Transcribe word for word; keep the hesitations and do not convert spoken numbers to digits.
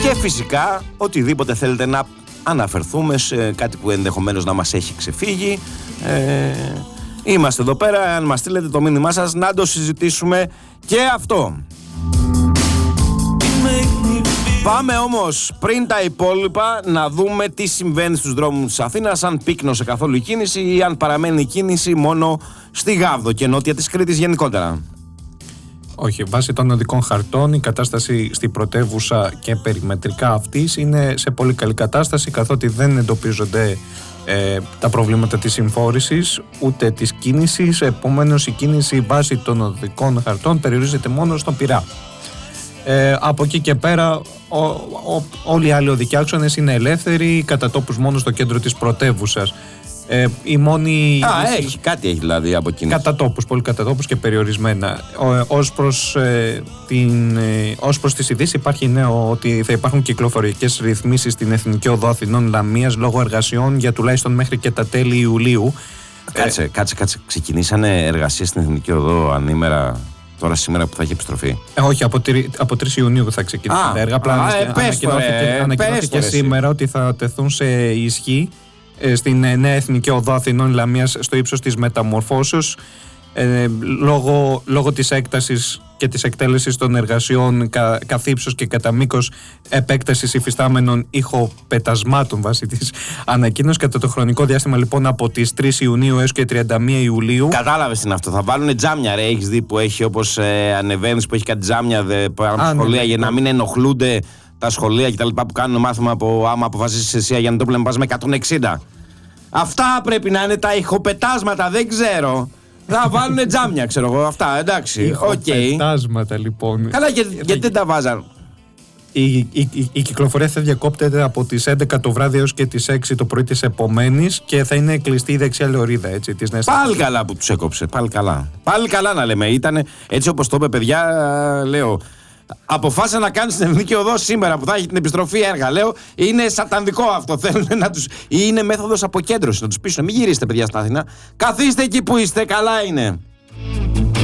Και φυσικά οτιδήποτε θέλετε να αναφερθούμε σε κάτι που ενδεχομένως να μας έχει ξεφύγει. Ε, είμαστε εδώ πέρα, αν μας στείλετε το μήνυμά σας να το συζητήσουμε και αυτό. Πάμε όμως πριν τα υπόλοιπα να δούμε τι συμβαίνει στους δρόμους της Αθήνας, αν πύκνωσε καθόλου η κίνηση ή αν παραμένει η κίνηση μόνο στη Γάβδο και νότια της Κρήτης γενικότερα. Όχι, βάσει των οδικών χαρτών η κατάσταση στην πρωτεύουσα και περιμετρικά αυτής είναι σε πολύ καλή κατάσταση, καθότι δεν εντοπίζονται ε, τα προβλήματα της συμφόρησης ούτε της κίνησης. Επομένως η κίνηση βάσει των οδικών χαρτών περιορίζεται μόνο στον Πειραιά. Ε, από εκεί και πέρα ο, ο, όλοι οι άλλοι οδικοί άξονες είναι ελεύθεροι, κατά τόπους μόνο στο κέντρο της πρωτεύουσας. Ε, η μόνη... Α, έχει, κάτι έχει δηλαδή από κίνηση. Κατά τόπους, πολύ κατά τόπους και περιορισμένα. Ο, ως, προς, ε, την, ε, ως προς τις ειδήσεις υπάρχει νέο ότι θα υπάρχουν κυκλοφοριακές ρυθμίσεις στην Εθνική Οδό Αθηνών Λαμίας λόγω εργασιών για τουλάχιστον μέχρι και τα τέλη Ιουλίου. Κάτσε, ε, κάτσε, κάτσε. Ξεκινήσανε εργασίες στην Εθνική Οδό ανήμερα. Τώρα σήμερα που θα έχει επιστροφή. Ε, όχι, από, τρι, από τρεις Ιουνίου θα ξεκινήσουν τα έργα. Απλά ε, ανακοινώθηκε, ανακοινώθηκε σήμερα ότι θα τεθούν σε ισχύ ε, στην νέα Εθνική Οδό Αθηνών Λαμίας στο ύψος της μεταμορφώσεως ε, λόγω, λόγω της έκτασης και της εκτέλεσης των εργασιών κα, καθ' ύψος και κατά μήκος επέκτασης υφιστάμενων ηχοπετασμάτων βάσει της ανακοίνωσης κατά το χρονικό διάστημα λοιπόν από τις τρεις Ιουνίου έως και τριάντα μία Ιουλίου. Κατάλαβες τι είναι αυτό, θα βάλουν τζάμια ρε, έχεις δει που έχει όπως ε, ανεβαίνεις που έχει κάτι τζάμια δε, Α, σχολεία ναι, για ναι. να μην ενοχλούνται τα σχολεία και τα λοιπά που κάνουν μάθημα από άμα αποφασίσεις εσύ για να το πλέον πας με εκατόν εξήντα. Αυτά πρέπει να είναι τα ηχοπετάσματα, δεν ξέρω. Θα βάλουνε τζάμια, ξέρω εγώ, αυτά, εντάξει, οκ. Ηχοπετάσματα λοιπόν. Καλά, και, γιατί δεν τα βάζαν. Η, η, η, η κυκλοφορία θα διακόπτεται από τις έντεκα το βράδυ έως και τις έξι το πρωί της επομένης και θα είναι κλειστή η δεξιά λεωρίδα, έτσι, της νέας. Πάλι καλά που τους έκοψε, πάλι καλά. Πάλι καλά να λέμε, ήτανε έτσι όπως το είπε παιδιά, λέω. Αποφάσισα να κάνει την Εθνική Οδό σήμερα που θα έχει την επιστροφή έργα. Λέω, είναι σατανικό αυτό. Θέλουν να τους... ή είναι μέθοδος αποκέντρωσης, να τους πείσουν. Μην γυρίσετε, παιδιά, στην Αθήνα. Καθίστε εκεί που είστε, καλά είναι.